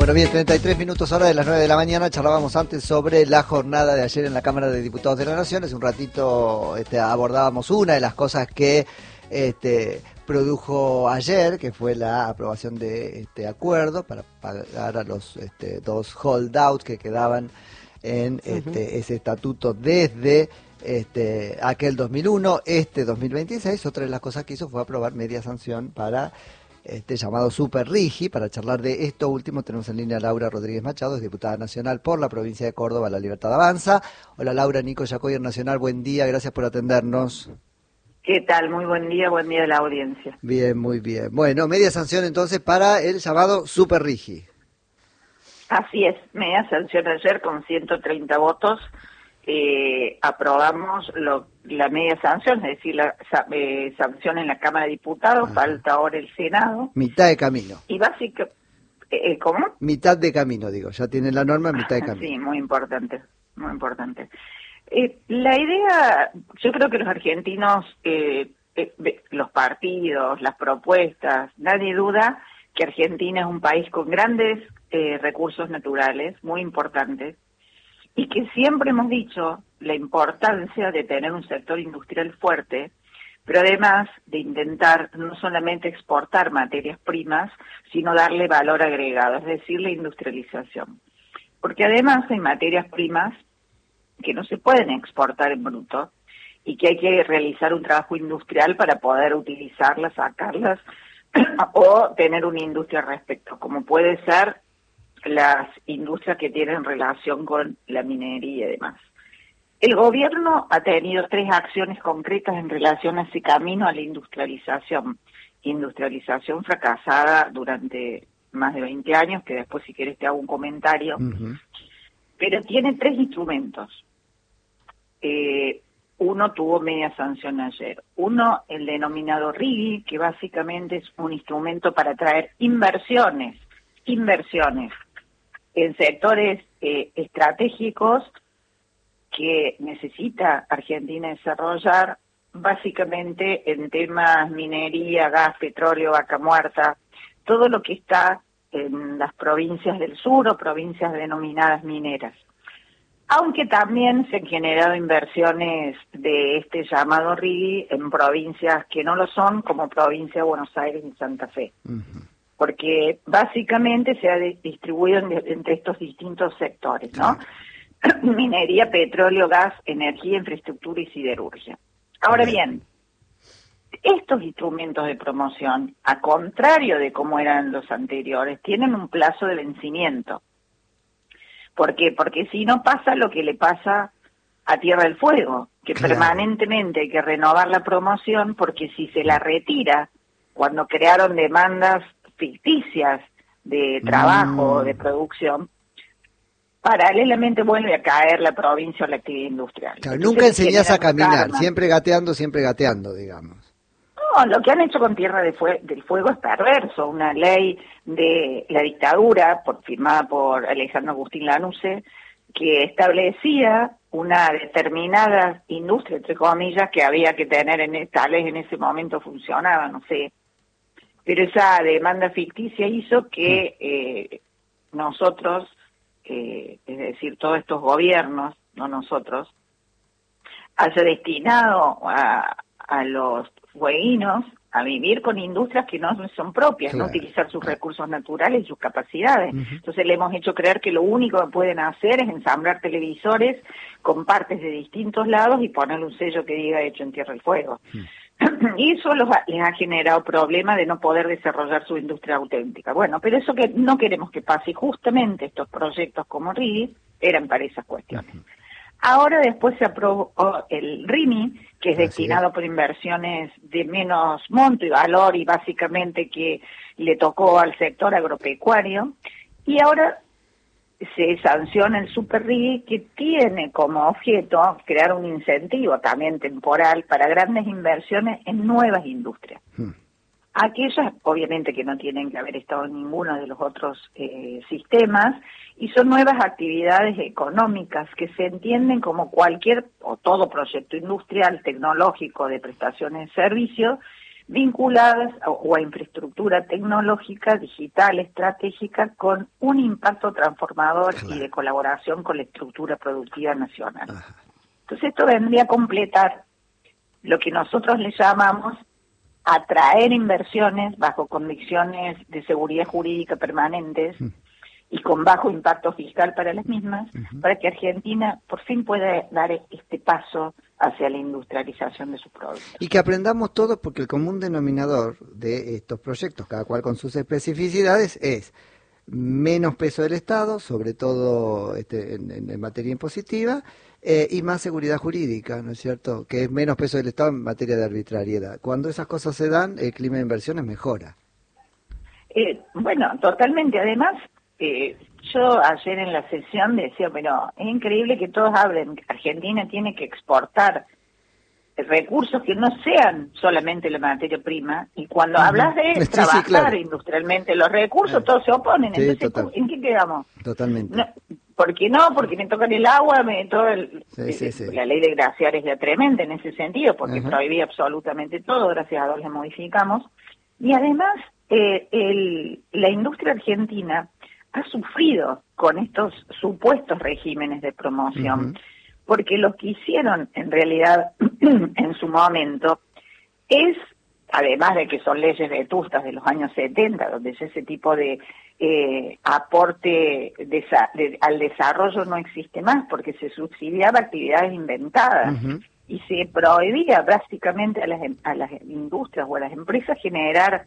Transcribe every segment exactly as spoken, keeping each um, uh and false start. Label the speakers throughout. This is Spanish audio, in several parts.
Speaker 1: Bueno, bien, treinta y tres minutos hora de las nueve de la mañana. Charlábamos antes sobre la jornada de ayer en la Cámara de Diputados de la Nación. Hace un ratito este, abordábamos una de las cosas que este, produjo ayer, que fue la aprobación de este acuerdo para pagar a los este, dos holdouts que quedaban en este, uh-huh. ese estatuto desde este, aquel dos mil uno, este dos mil veintiséis. Otra de las cosas que hizo fue aprobar media sanción para este llamado Super Rigi. Para charlar de esto último tenemos en línea a Laura Rodríguez Machado, es diputada nacional por la provincia de Córdoba, La Libertad Avanza. Hola Laura, Nico Yacoyer Nacional, buen día, gracias por atendernos.
Speaker 2: ¿Qué tal? Muy buen día, buen día a la audiencia.
Speaker 1: Bien, muy bien. Bueno, media sanción entonces para el llamado Super Rigi.
Speaker 2: Así es, media sanción ayer con ciento treinta votos. Eh, aprobamos lo, la media sanción, es decir, la eh, sanción en la Cámara de Diputados, Ajá. falta ahora el Senado.
Speaker 1: Mitad de camino.
Speaker 2: Y básicamente, eh, ¿cómo?
Speaker 1: Mitad de camino, digo, ya tienen la norma, mitad de camino.
Speaker 2: Sí, muy importante, muy importante. Eh, la idea, yo creo que los argentinos, eh, eh, los partidos, las propuestas, nadie duda que Argentina es un país con grandes eh, recursos naturales, muy importantes, y que siempre hemos dicho la importancia de tener un sector industrial fuerte, pero además de intentar no solamente exportar materias primas, sino darle valor agregado, es decir, la industrialización. Porque además hay materias primas que no se pueden exportar en bruto y que hay que realizar un trabajo industrial para poder utilizarlas, sacarlas o tener una industria al respecto, como puede ser las industrias que tienen relación con la minería y demás. El gobierno ha tenido tres acciones concretas en relación a ese camino a la industrialización. Industrialización fracasada durante más de veinte años, que después si quieres te hago un comentario, uh-huh. pero tiene tres instrumentos. Eh, uno tuvo media sanción ayer. Uno, el denominado Rigi, que básicamente es un instrumento para atraer inversiones, inversiones en sectores eh, estratégicos que necesita Argentina desarrollar, básicamente en temas minería, gas, petróleo, vaca muerta, todo lo que está en las provincias del sur o provincias denominadas mineras. Aunque también se han generado inversiones de este llamado Rigi en provincias que no lo son, como provincia de Buenos Aires y Santa Fe. Uh-huh. Porque básicamente se ha distribuido en, entre estos distintos sectores, ¿no? Claro. Minería, petróleo, gas, energía, infraestructura y siderurgia. Ahora bien, estos instrumentos de promoción, a contrario de cómo eran los anteriores, tienen un plazo de vencimiento. ¿Por qué? Porque si no pasa lo que le pasa a Tierra del Fuego, que claro. permanentemente hay que renovar la promoción, porque si se la retira cuando crearon demandas ficticias de trabajo, mm. de producción, paralelamente vuelve a caer la provincia o la actividad industrial.
Speaker 1: Claro, nunca enseñás a caminar, karma. siempre gateando, siempre gateando, digamos.
Speaker 2: No, lo que han hecho con Tierra de Fue- del Fuego es perverso, una ley de la dictadura por, firmada por Alejandro Agustín Lanusse, que establecía una determinada industria, entre comillas, que había que tener, en tal vez en ese momento funcionaba, no sé, pero esa demanda ficticia hizo que eh, nosotros, eh, es decir, todos estos gobiernos, no nosotros, haya destinado a, a los fueguinos a vivir con industrias que no son propias, claro. no utilizar sus recursos naturales y sus capacidades. Uh-huh. Entonces le hemos hecho creer que lo único que pueden hacer es ensamblar televisores con partes de distintos lados y ponerle un sello que diga hecho en Tierra del Fuego. Uh-huh. Y eso los ha, les ha generado problemas de no poder desarrollar su industria auténtica. Bueno, pero eso que no queremos que pase, y justamente estos proyectos como Rigi eran para esas cuestiones. Uh-huh. Ahora después se aprobó el RIMI, que es destinado por inversiones de menos monto y valor y básicamente que le tocó al sector agropecuario, y ahora se sanciona el Super Rigi, que tiene como objeto crear un incentivo también temporal para grandes inversiones en nuevas industrias. Hmm. Aquellas, obviamente, que no tienen que haber estado en ninguno de los otros eh, sistemas, y son nuevas actividades económicas que se entienden como cualquier o todo proyecto industrial, tecnológico, de prestaciones de servicios, vinculadas a, o a infraestructura tecnológica, digital, estratégica, con un impacto transformador claro. y de colaboración con la estructura productiva nacional. Ajá. Entonces esto vendría a completar lo que nosotros le llamamos atraer inversiones bajo condiciones de seguridad jurídica permanentes mm. y con bajo impacto fiscal para las mismas, uh-huh. para que Argentina por fin pueda dar este paso hacia la industrialización de sus productos.
Speaker 1: Y que aprendamos todos, porque el común denominador de estos proyectos, cada cual con sus especificidades, es menos peso del Estado, sobre todo este, en, en materia impositiva, eh, y más seguridad jurídica, ¿no es cierto? Que es menos peso del Estado en materia de arbitrariedad. Cuando esas cosas se dan, el clima de inversiones mejora.
Speaker 2: Eh, bueno, totalmente. Además, eh, yo ayer en la sesión decía, pero es increíble que todos hablen, Argentina tiene que exportar recursos que no sean solamente la materia prima, y cuando uh-huh. hablas de sí, trabajar sí, claro. industrialmente los recursos, eh. todos se oponen. Sí, entonces, total. ¿En qué quedamos?
Speaker 1: Totalmente.
Speaker 2: No, ¿por qué no? Porque me tocan el agua, me todo el, sí, sí, sí. La ley de glaciares es ya tremenda en ese sentido, porque uh-huh. prohibía absolutamente todo, gracias a Dios le modificamos. Y además, eh, el, la industria argentina ha sufrido con estos supuestos regímenes de promoción, uh-huh. porque lo que hicieron en realidad en su momento es, además de que son leyes vetustas de los años setenta, donde ese tipo de eh, aporte de, de, al desarrollo no existe más, porque se subsidiaba actividades inventadas uh-huh. y se prohibía básicamente a las, a las industrias o a las empresas generar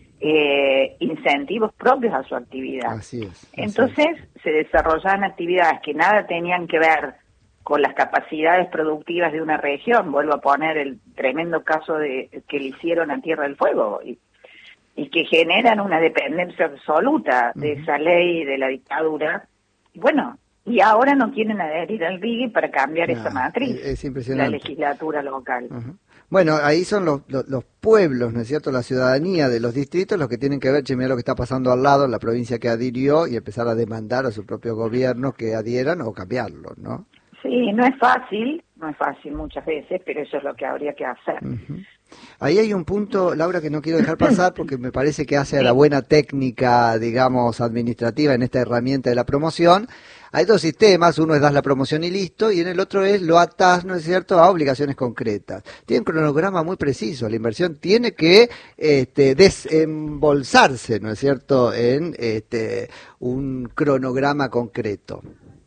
Speaker 2: Eh, incentivos propios a su actividad.
Speaker 1: Así es, así
Speaker 2: Entonces
Speaker 1: es.
Speaker 2: se desarrollaban actividades que nada tenían que ver con las capacidades productivas de una región. Vuelvo a poner el tremendo caso de que le hicieron a Tierra del Fuego y, y que generan una dependencia absoluta de uh-huh. esa ley de la dictadura. Bueno, y ahora no quieren adherir al R I G I para cambiar nah, esa matriz,
Speaker 1: es, es impresionante.
Speaker 2: La legislatura local.
Speaker 1: Uh-huh. Bueno, ahí son los, los, los pueblos, ¿no es cierto?, la ciudadanía de los distritos los que tienen que ver, che, mirá lo que está pasando al lado, la provincia que adhirió, y empezar a demandar a su propio gobierno que adhieran o cambiarlo, ¿no?
Speaker 2: Sí, no es fácil, no es fácil muchas veces, pero eso es lo que habría que hacer.
Speaker 1: Uh-huh. Ahí hay un punto, Laura, que no quiero dejar pasar porque me parece que hace a la buena técnica, digamos, administrativa en esta herramienta de la promoción. Hay dos sistemas, uno es das la promoción y listo, y en el otro es lo atás, ¿no es cierto?, a obligaciones concretas. Tiene un cronograma muy preciso, la inversión tiene que este, desembolsarse, ¿no es cierto?, en este, un cronograma concreto.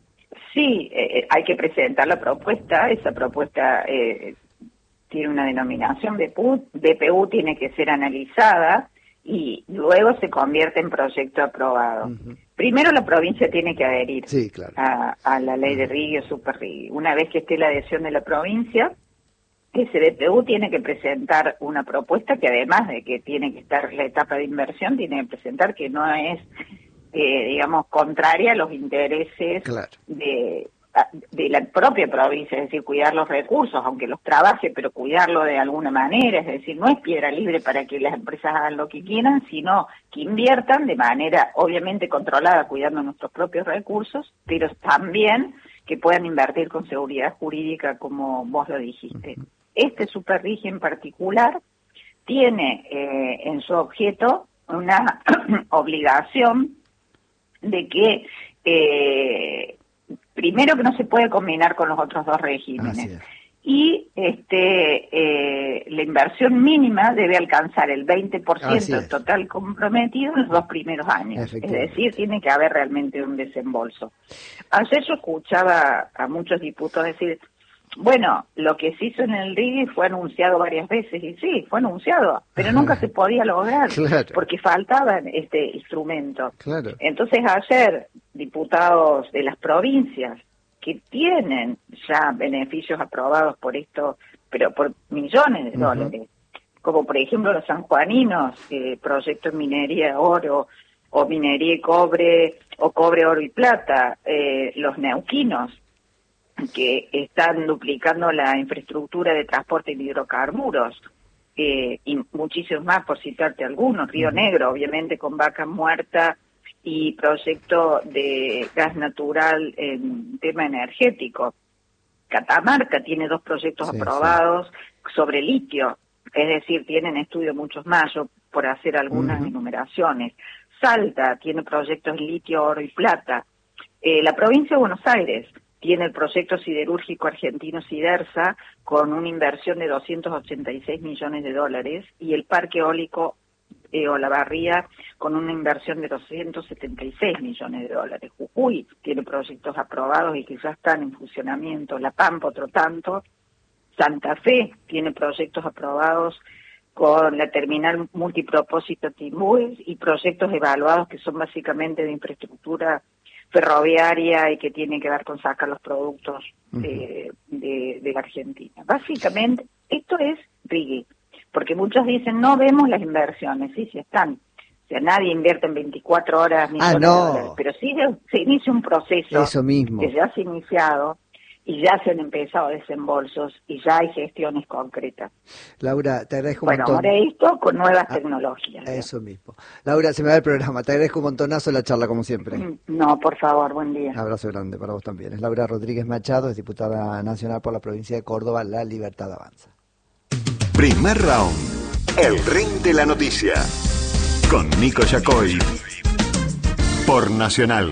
Speaker 2: Sí, eh, hay que presentar la propuesta, esa propuesta eh, tiene una denominación B P U, B P U tiene que ser analizada y luego se convierte en proyecto aprobado. Uh-huh. Primero la provincia tiene que adherir
Speaker 1: sí, claro.
Speaker 2: a, a la ley uh-huh. de R I G I o Super R I G I. Una vez que esté la adhesión de la provincia, ese B P U tiene que presentar una propuesta que además de que tiene que estar la etapa de inversión, tiene que presentar que no es, eh, digamos, contraria a los intereses claro. de... de la propia provincia, es decir, cuidar los recursos, aunque los trabaje, pero cuidarlo de alguna manera, es decir, no es piedra libre para que las empresas hagan lo que quieran, sino que inviertan de manera obviamente controlada, cuidando nuestros propios recursos, pero también que puedan invertir con seguridad jurídica, como vos lo dijiste. Este Super R I G I en particular tiene eh, en su objeto una obligación de que eh, primero que no se puede combinar con los otros dos regímenes. Y este eh, la inversión mínima debe alcanzar el veinte por ciento del total comprometido en los dos primeros años. Es decir, tiene que haber realmente un desembolso. Ayer yo escuchaba a muchos diputados decir, bueno, lo que se hizo en el R I G I fue anunciado varias veces, y sí, fue anunciado, pero nunca se podía lograr, claro. porque faltaba este instrumento. Claro. Entonces ayer, diputados de las provincias que tienen ya beneficios aprobados por esto, pero por millones de uh-huh. dólares, como por ejemplo los sanjuaninos, eh, proyectos minería oro, o minería y cobre, o cobre, oro y plata, eh, los neuquinos, que están duplicando la infraestructura de transporte de hidrocarburos, eh, y muchísimos más, por citarte algunos, Río Negro, obviamente con Vaca Muerta, y proyecto de gas natural en tema energético. Catamarca tiene dos proyectos sí, aprobados sí. sobre litio, es decir, tienen estudio muchos más, yo por hacer algunas uh-huh. enumeraciones. Salta tiene proyectos litio, oro y plata. Eh, la provincia de Buenos Aires tiene el proyecto siderúrgico argentino Sidersa con una inversión de doscientos ochenta y seis millones de dólares y el parque eólico eh, Olavarría con una inversión de doscientos setenta y seis millones de dólares. Jujuy tiene proyectos aprobados y que ya están en funcionamiento. La Pampa otro tanto. Santa Fe tiene proyectos aprobados con la terminal multipropósito Timbúes y proyectos evaluados que son básicamente de infraestructura ferroviaria y que tienen que ver con sacar los productos de, de, de la Argentina. Básicamente, esto es Rigui, porque muchos dicen, no vemos las inversiones, sí, sí están. O sea, nadie invierte en veinticuatro horas millones
Speaker 1: ah, no.
Speaker 2: de dólares, pero sí se, se inicia un proceso
Speaker 1: Eso mismo.
Speaker 2: que ya se ha iniciado y ya se han empezado desembolsos y ya hay gestiones concretas.
Speaker 1: Laura, te agradezco un
Speaker 2: bueno,
Speaker 1: montón.
Speaker 2: Bueno, ahora esto con nuevas ah, tecnologías.
Speaker 1: Eso ¿sí? mismo. Laura, se me va el programa. Te agradezco un montonazo la charla, como siempre.
Speaker 2: No, por favor, buen día.
Speaker 1: Un abrazo grande para vos también. Es Laura Rodríguez Machado, es diputada nacional por la provincia de Córdoba, La Libertad Avanza.
Speaker 3: Primer round. El ring de la noticia. Con Nico Yacoy. Por Nacional.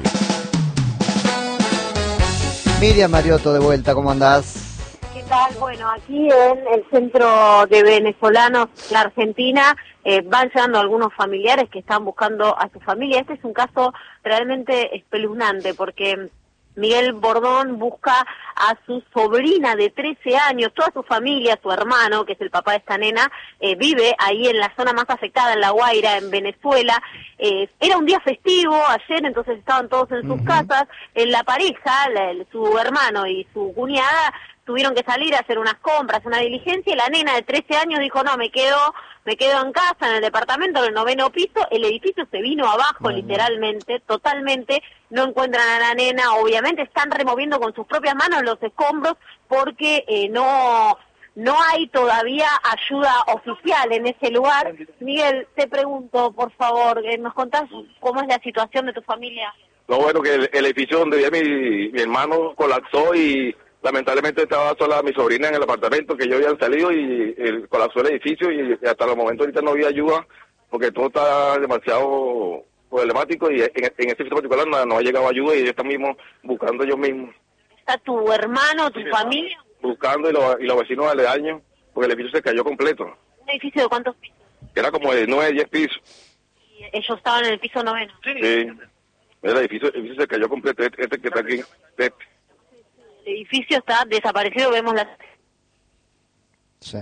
Speaker 1: Miriam Mariotto, de vuelta, ¿cómo andás?
Speaker 4: ¿Qué tal? Bueno, aquí en el centro de venezolanos, la Argentina, eh, van llegando algunos familiares que están buscando a su familia. Este es un caso realmente espeluznante porque Miguel Bordón busca a su sobrina de trece años, toda su familia, su hermano, que es el papá de esta nena, eh, vive ahí en la zona más afectada, en La Guaira, en Venezuela. Eh, era un día festivo ayer, entonces estaban todos en sus uh-huh. casas. En la pareja, la, el, su hermano y su cuñada, tuvieron que salir a hacer unas compras, una diligencia, y la nena de trece años dijo, no, me quedo me quedo en casa, en el departamento, en el noveno piso. El edificio se vino abajo, bueno. literalmente, totalmente. No encuentran a la nena, obviamente están removiendo con sus propias manos los escombros porque eh, no no hay todavía ayuda oficial en ese lugar. Miguel, te pregunto, por favor, ¿nos contás cómo es la situación de tu familia?
Speaker 5: No, bueno, que el, el edificio donde vivía mi, mi hermano colapsó y lamentablemente estaba sola mi sobrina en el apartamento, que ellos habían salido y el, colapsó el edificio y hasta el momento ahorita no había ayuda porque todo está demasiado problemático y en, en este edificio particular no, no ha llegado ayuda y ellos están mismos buscando ellos mismos.
Speaker 4: ¿Está tu hermano, tu
Speaker 5: sí,
Speaker 4: familia?
Speaker 5: Buscando y, lo, y los vecinos aledaños porque el edificio se cayó completo.
Speaker 4: ¿Un edificio de cuántos pisos?
Speaker 5: Era como de nueve, diez pisos.
Speaker 4: ¿Y ellos estaban en el piso noveno?
Speaker 5: Sí. sí. El edificio, el edificio se cayó completo, este, este que está aquí, este.
Speaker 4: El edificio está desaparecido, vemos la...
Speaker 1: Sí.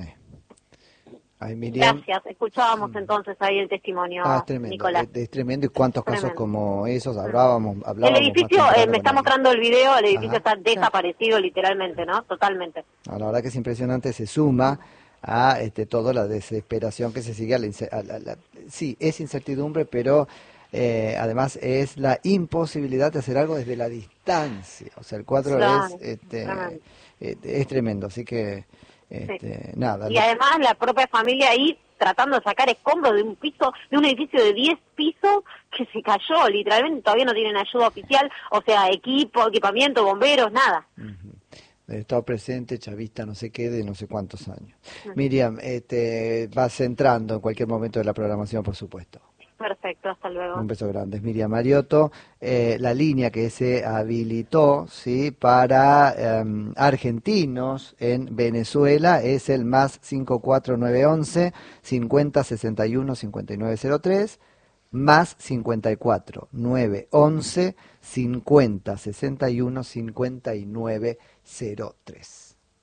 Speaker 1: Ay, Miriam.
Speaker 4: Gracias, escuchábamos entonces ahí el testimonio,
Speaker 1: ah, es tremendo,
Speaker 4: Nicolás.
Speaker 1: Es, es tremendo, y cuántos
Speaker 4: tremendo.
Speaker 1: casos como esos hablábamos. hablábamos
Speaker 4: el edificio, eh, me está
Speaker 1: él.
Speaker 4: mostrando el video, el edificio
Speaker 1: Ajá.
Speaker 4: está desaparecido literalmente, ¿no? Totalmente.
Speaker 1: No, la verdad que es impresionante, se suma a este toda la desesperación que se sigue a la, a la, a la sí, es incertidumbre, pero eh, además es la imposibilidad de hacer algo desde la distancia. O sea, el cuadro claro, es este eh, es tremendo, así que este, sí. nada.
Speaker 4: Y
Speaker 1: lo...
Speaker 4: además la propia familia ahí tratando de sacar escombros de un piso, de un edificio de diez pisos que se cayó, literalmente todavía no tienen ayuda oficial, o sea, equipo, equipamiento, bomberos, nada.
Speaker 1: Uh-huh. He estado presente, chavista, no sé qué, de no sé cuántos años. Uh-huh. Miriam, este, vas entrando en cualquier momento de la programación, por supuesto.
Speaker 4: Perfecto, hasta luego.
Speaker 1: Un beso grande. Es Miriam Mariotto. Eh, la línea que se habilitó, ¿sí?, para eh, argentinos en Venezuela es el más cinco cuatro nueve once cincuenta sesenta y uno cincuenta y nueve cero tres, más cincuenta y cuatro nueve once cincuenta sesenta y uno cincuenta y nueve cero tres.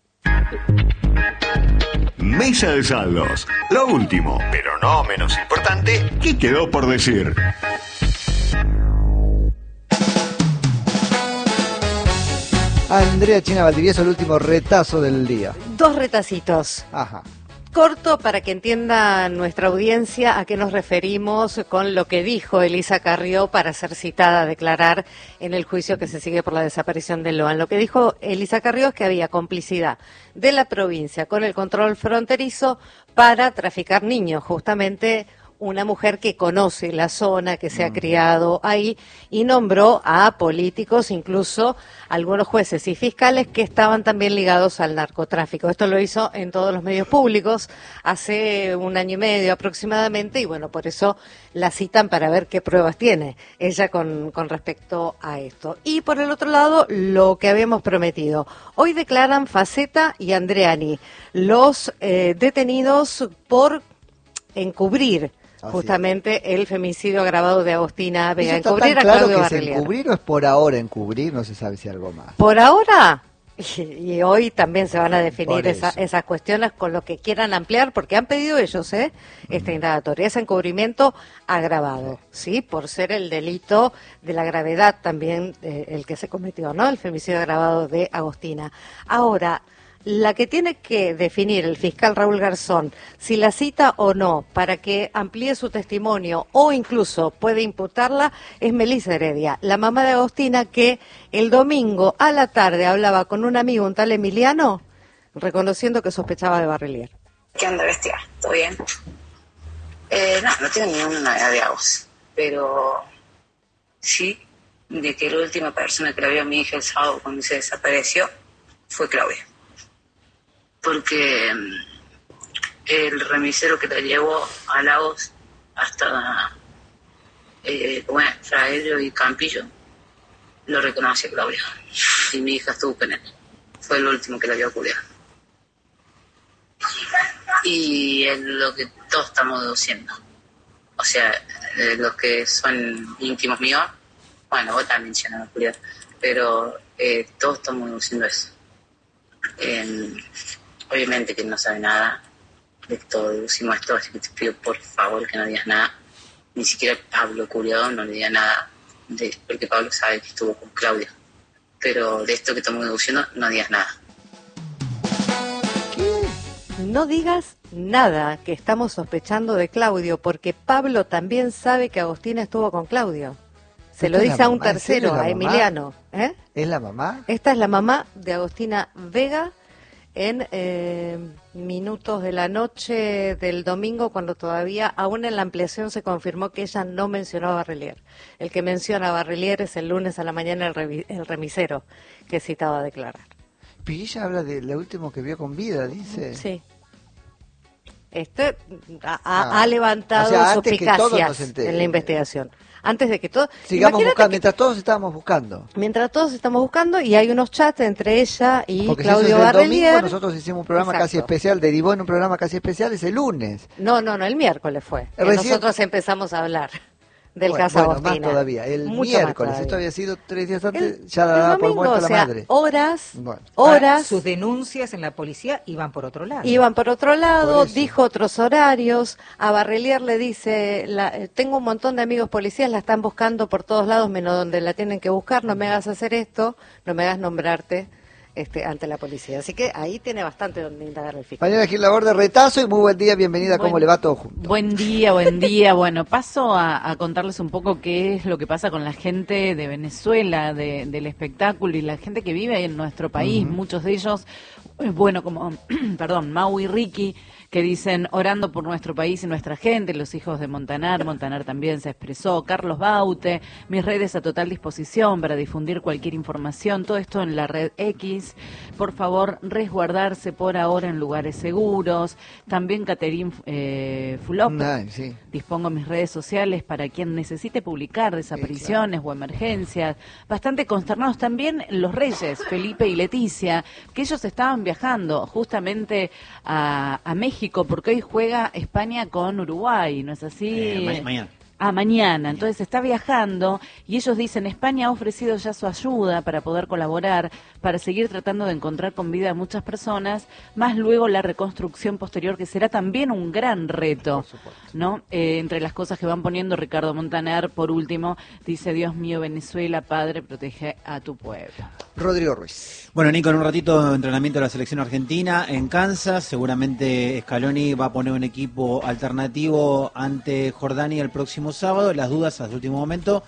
Speaker 3: Mesa de saldos. Lo último, pero no menos importante, ¿qué quedó por decir?
Speaker 1: Andrea China Valdivieso, el último retazo del día.
Speaker 6: Dos retacitos.
Speaker 1: Ajá.
Speaker 6: Corto para que entienda nuestra audiencia a qué nos referimos con lo que dijo Elisa Carrió para ser citada a declarar en el juicio que se sigue por la desaparición de Loan. Lo que dijo Elisa Carrió es que había complicidad de la provincia con el control fronterizo para traficar niños, justamente una mujer que conoce la zona, que se ha criado ahí, y nombró a políticos, incluso algunos jueces y fiscales que estaban también ligados al narcotráfico. Esto lo hizo en todos los medios públicos hace un año y medio aproximadamente, y bueno, por eso la citan para ver qué pruebas tiene ella con, con respecto a esto. Y por el otro lado, lo que habíamos prometido. Hoy declaran Faceta y Andreani, los eh, detenidos por encubrir Así justamente es. el femicidio agravado de Agostina Vega.
Speaker 1: Encubrir a Claudio Barrelier. ¿Encubrir o es por ahora encubrir? No se sabe si algo más.
Speaker 6: Por ahora, y, y hoy también se van a definir esa, esas cuestiones con lo que quieran ampliar, porque han pedido ellos, ¿eh? Esta indagatoria, ese encubrimiento agravado, ¿sí? ¿sí? Por ser el delito de la gravedad también eh, el que se cometió, ¿no? El femicidio agravado de Agostina. Ahora, la que tiene que definir el fiscal Raúl Garzón si la cita o no para que amplíe su testimonio o incluso puede imputarla es Melissa Heredia, la mamá de Agostina, que el domingo a la tarde hablaba con un amigo, un tal Emiliano, reconociendo que sospechaba de Barrelier.
Speaker 7: ¿Qué onda, bestia? ¿Todo bien? Eh, no, no tengo ninguna novedad de Agos, pero sí de que la última persona que la vio a mi hija el sábado cuando se desapareció fue Claudia. Porque el remisero que la llevó a Lagos hasta eh, bueno, Fraelio y Campillo lo reconoció a Claudia. Y mi hija estuvo con él. Fue el último que la vio a Julián. Y es lo que todos estamos deduciendo. O sea, eh, los que son íntimos míos, bueno, vos también mencionas a Julián, pero eh, todos estamos deduciendo eso. Eh, Obviamente que no sabe nada de todo, deducimos esto, así que te pido por favor que no digas nada. Ni siquiera Pablo Curiado no le diga nada, de, porque Pablo sabe que estuvo con Claudia. Pero de esto que estamos deduciendo, no digas nada.
Speaker 6: ¿Qué? No digas nada, que estamos sospechando de Claudio, porque Pablo también sabe que Agostina estuvo con Claudio. Se lo dice a un tercero, a Emiliano. ¿Eh?
Speaker 1: ¿Es la mamá?
Speaker 6: Esta es la mamá de Agostina Vega, en eh, minutos de la noche del domingo, cuando todavía, aún en la ampliación, se confirmó que ella no mencionó a Barrelier. El que menciona a Barrelier es el lunes a la mañana el, revi- el remisero que citaba a declarar.
Speaker 1: Pero ella habla de lo último que vio con vida, dice.
Speaker 6: Sí. Este ha,
Speaker 1: ah.
Speaker 6: ha levantado
Speaker 1: o sea,
Speaker 6: suspicacias en la investigación. Antes de que todo...
Speaker 1: Sigamos buscando, que, mientras todos estábamos buscando.
Speaker 6: Mientras todos estamos buscando, y hay unos chats entre ella y
Speaker 1: Porque
Speaker 6: Claudio
Speaker 1: si eso es el
Speaker 6: Barrelier.
Speaker 1: Domingo, nosotros hicimos un programa Exacto. casi especial, derivó en un programa casi especial ese lunes.
Speaker 6: No, no, no, el miércoles fue.
Speaker 1: Recién...
Speaker 6: Nosotros empezamos a hablar del
Speaker 1: bueno,
Speaker 6: caso
Speaker 1: bueno,
Speaker 6: Agostina.
Speaker 1: Más todavía, el
Speaker 6: Mucho
Speaker 1: miércoles, esto había sido tres días antes,
Speaker 6: el,
Speaker 1: ya la daba por muerta
Speaker 6: o
Speaker 1: la
Speaker 6: sea,
Speaker 1: madre.
Speaker 6: Horas,
Speaker 1: bueno.
Speaker 6: horas.
Speaker 8: Ahora, sus denuncias en la policía iban por otro lado.
Speaker 6: Iban por otro lado, por dijo otros horarios. A Barrelier le dice, la, tengo un montón de amigos policías, la están buscando por todos lados, menos donde la tienen que buscar, no me hagas hacer esto, no me hagas nombrarte este, ante la policía. Así que ahí tiene bastante donde indagar el fiscal.
Speaker 1: Mañana Gil Laborde, retazo y muy buen día, bienvenida,
Speaker 9: buen,
Speaker 1: ¿cómo le va todo junto?
Speaker 9: Buen día, buen día. Bueno, paso a, a contarles un poco qué es lo que pasa con la gente de Venezuela, de, del espectáculo y la gente que vive en nuestro país. Uh-huh. Muchos de ellos, bueno, como, perdón, Mau y Ricky, que dicen orando por nuestro país y nuestra gente, los hijos de Montanar, Montanar también se expresó, Carlos Baute, mis redes a total disposición para difundir cualquier información, todo esto en la red X, por favor resguardarse por ahora en lugares seguros, también Caterín eh, Fulop,
Speaker 1: Ay, sí.
Speaker 9: dispongo mis redes sociales para quien necesite publicar desapariciones sí, claro. o emergencias, bastante consternados también los reyes, Felipe y Leticia, que ellos estaban viajando justamente a, a México, porque hoy juega España con Uruguay, ¿no es así?
Speaker 10: Eh, ma- mañana.
Speaker 9: Ah, mañana. Entonces está viajando y ellos dicen, España ha ofrecido ya su ayuda para poder colaborar, para seguir tratando de encontrar con vida a muchas personas, más luego la reconstrucción posterior, que será también un gran reto, ¿no? Eh, entre las cosas que van poniendo Ricardo Montaner, por último, dice, Dios mío, Venezuela, Padre, protege a tu pueblo.
Speaker 1: Rodrigo Ruiz.
Speaker 10: Bueno, Nico, en un ratito de entrenamiento de la selección argentina en Kansas, seguramente Scaloni va a poner un equipo alternativo ante Jordania el próximo sábado. Las dudas hasta el último momento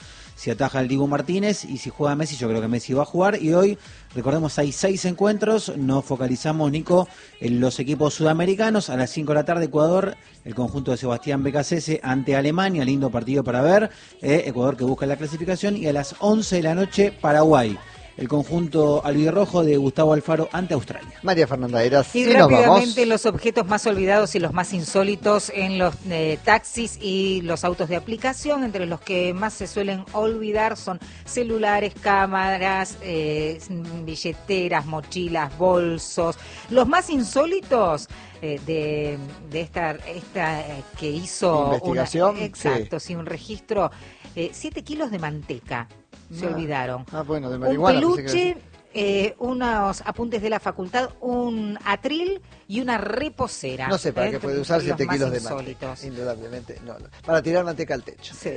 Speaker 10: si ataja el Dibu Martínez, y si juega Messi, yo creo que Messi va a jugar. Y hoy, recordemos, hay seis encuentros, nos focalizamos, Nico, en los equipos sudamericanos. A las cinco de la tarde, Ecuador, el conjunto de Sebastián Becasese ante Alemania, lindo partido para ver, eh, Ecuador que busca la clasificación. Y a las once de la noche, Paraguay, el conjunto albirrojo de Gustavo Alfaro ante Australia.
Speaker 1: María Fernanda Heras.
Speaker 8: Y rápidamente los objetos más olvidados y los más insólitos en los eh, taxis y los autos de aplicación. Entre los que más se suelen olvidar son celulares, cámaras, eh, billeteras, mochilas, bolsos. Los más insólitos eh, de, de esta, esta eh, que hizo
Speaker 1: investigación.
Speaker 8: Una, exacto,
Speaker 1: sí.
Speaker 8: sí, un registro, eh, siete kilos de manteca. Se
Speaker 1: ah,
Speaker 8: olvidaron.
Speaker 1: Ah, bueno, de marihuana.
Speaker 8: Un peluche, eh, unos apuntes de la facultad, un atril y una reposera.
Speaker 1: No sé para
Speaker 8: ¿eh?
Speaker 1: qué puede usar siete kilos de
Speaker 8: insólitos.
Speaker 1: manteca. Indudablemente, no, no. Para tirar manteca al techo.
Speaker 8: Sí.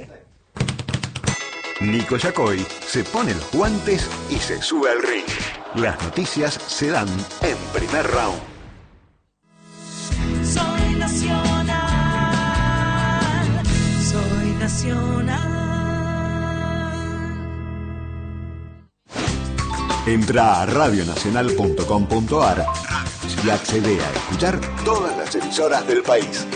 Speaker 3: Nico Yacoy se pone los guantes y se sube al ring. Las noticias se dan en primer round.
Speaker 11: Soy nacional, soy nacional.
Speaker 3: Entra a radio nacional punto com punto a r y accede a escuchar todas las emisoras del país.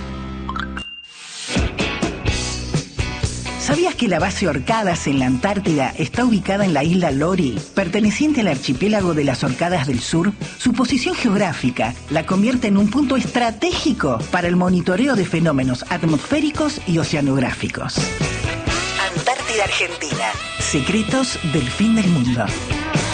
Speaker 12: ¿Sabías que la base Orcadas en la Antártida está ubicada en la isla Lori, perteneciente al archipiélago de las Orcadas del Sur? Su posición geográfica la convierte en un punto estratégico para el monitoreo de fenómenos atmosféricos y oceanográficos. Antártida Argentina. Secretos del fin del mundo.